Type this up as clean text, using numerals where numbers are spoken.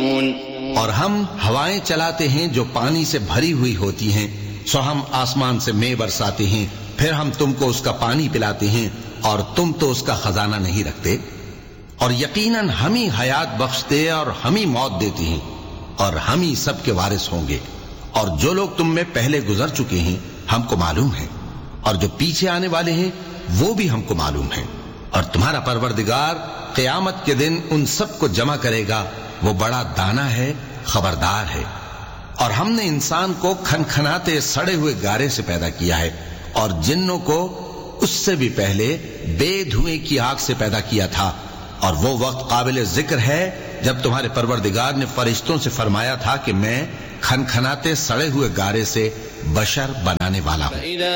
يبصرون। और हम हवाएं चलाते हैं जो पानी से भरी हुई होती हैं, सो हम आसमान से मेंह बरसाते हैं, फिर हम तुमको उसका पानी पिलाते हैं और तुम तो उसका खजाना नहीं रखते। और यकीनन हम ही हयात बख्शते और हम ही मौत देते हैं और हम ही सबके वारिस होंगे। और जो लोग तुम में पहले गुजर चुके हैं हमको मालूम है, और जो पीछे आने वाले हैं वो भी हमको मालूम है। और तुम्हारा परवरदिगार क़यामत के दिन उन सबको जमा करेगा, वो बड़ा दाना है, खबरदार है। और हमने इंसान को खनखनाते सड़े हुए गारे से पैदा किया है और जिन्नों को उससे भी पहले बेधुएं की आग से पैदा किया था। और वो वक्त काबिल जिक्र है जब तुम्हारे परवरदिगार ने फरिश्तों से फरमाया था कि मैं खनखनाते सड़े हुए गारे से बशर बनाने वाला हूं।